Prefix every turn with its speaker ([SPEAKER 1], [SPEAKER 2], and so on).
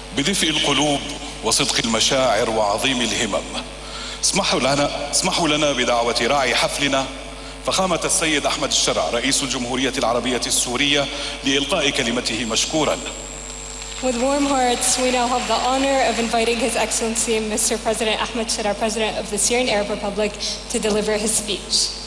[SPEAKER 1] بدفء القلوب وصدق المشاعر وعظيم الهمم. اسمحوا لنا بدعوة راعي حفلنا فخامة السيد أحمد الشرع رئيس الجمهورية العربية السورية لإلقاء كلمته مشكورا.
[SPEAKER 2] With warm hearts, we now have the honor of inviting His Excellency Mr. President Ahmed Shara, President of the Syrian Arab Republic, to deliver his speech.